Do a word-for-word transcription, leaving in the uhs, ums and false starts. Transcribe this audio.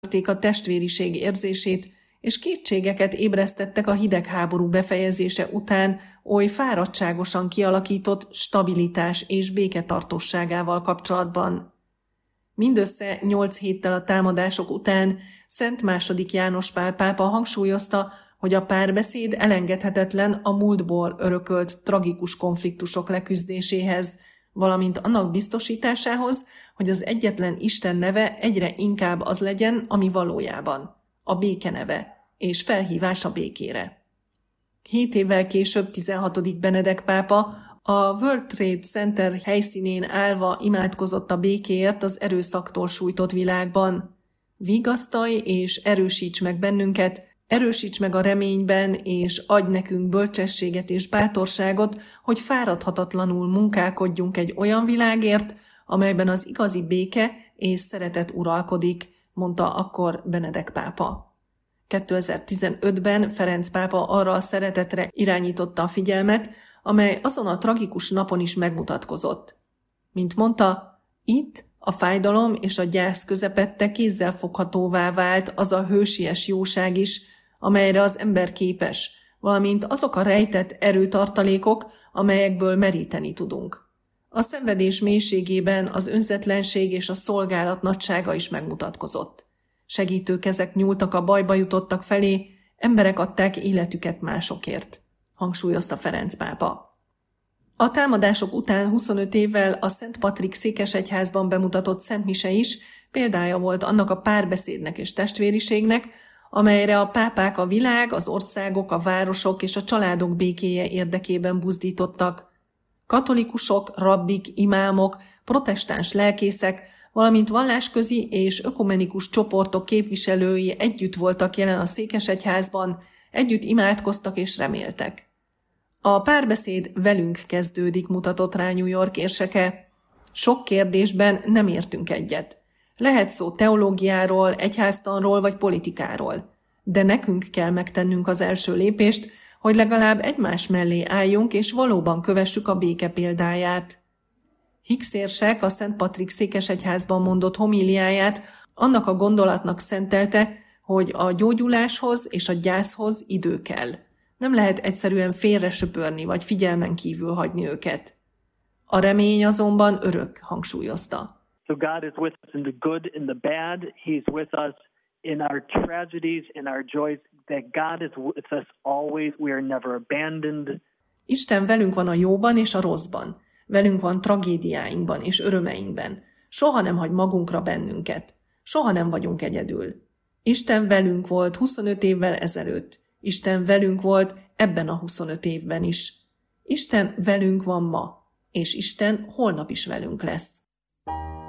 elnyomték a testvériség érzését, és kétségeket ébresztettek a hidegháború befejezése után oly fáradtságosan kialakított stabilitás és béketartóságával kapcsolatban. Mindössze nyolc héttel a támadások után Szent második János Pál pápa hangsúlyozta, hogy a párbeszéd elengedhetetlen a múltból örökölt tragikus konfliktusok leküzdéséhez, valamint annak biztosításához, hogy az egyetlen Isten neve egyre inkább az legyen, ami valójában a béke neve, és felhívás a békére. Hét évvel később tizenhatodik Benedek pápa a World Trade Center helyszínén állva imádkozott a békéért az erőszaktól sújtott világban. Vigasztalj és erősíts meg bennünket, erősíts meg a reményben, és adj nekünk bölcsességet és bátorságot, hogy fáradhatatlanul munkálkodjunk egy olyan világért, amelyben az igazi béke és szeretet uralkodik, mondta akkor Benedek pápa. kétezer-tizenötben Ferenc pápa arra a szeretetre irányította a figyelmet, amely azon a tragikus napon is megmutatkozott. Mint mondta, itt a fájdalom és a gyász közepette kézzelfoghatóvá vált az a hősies jóság is, amelyre az ember képes, valamint azok a rejtett erőtartalékok, amelyekből meríteni tudunk. A szenvedés mélységében az önzetlenség és a szolgálat nagysága is megmutatkozott. Segítő kezek nyúltak a bajba jutottak felé, emberek adták életüket másokért, hangsúlyozta Ferenc pápa. A támadások után huszonöt évvel a Szent Patrik székesegyházban bemutatott szentmise is példája volt annak a párbeszédnek és testvériségnek, amelyre a pápák a világ, az országok, a városok és a családok békéje érdekében buzdítottak. Katolikusok, rabbik, imámok, protestáns lelkészek, valamint vallásközi és ökumenikus csoportok képviselői együtt voltak jelen a székesegyházban, együtt imádkoztak és reméltek. A párbeszéd velünk kezdődik, mutatott rá New York érseke. Sok kérdésben nem értünk egyet. Lehet szó teológiáról, egyháztanról vagy politikáról. De nekünk kell megtennünk az első lépést, hogy legalább egymás mellé álljunk és valóban kövessük a béke példáját. Hicks érsek a Szent Patrik székesegyházban mondott homíliáját annak a gondolatnak szentelte, hogy a gyógyuláshoz és a gyászhoz idő kell. Nem lehet egyszerűen félre söpörni vagy figyelmen kívül hagyni őket. A remény azonban örök, hangsúlyozta. So God is with us in the good, in the bad. He's with us in our tragedies, in our joys. That God is with us always. We are never abandoned. Isten velünk van a jóban és a rosszban. Velünk van tragédiáinkban és örömeinkben. Soha nem hagy magunkra bennünket. Soha nem vagyunk egyedül. Isten velünk volt huszonöt évvel ezelőtt. Isten velünk volt ebben a huszonöt évben is. Isten velünk van ma, és Isten holnap is velünk lesz.